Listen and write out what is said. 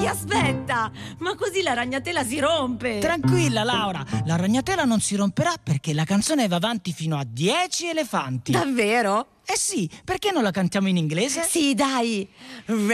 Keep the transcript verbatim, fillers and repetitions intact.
Dai, aspetta! Ma così la ragnatela si rompe! Tranquilla, Laura, la ragnatela non si romperà perché la canzone va avanti fino a dieci elefanti. Davvero? Eh sì, perché non la cantiamo in inglese? Sì, dai!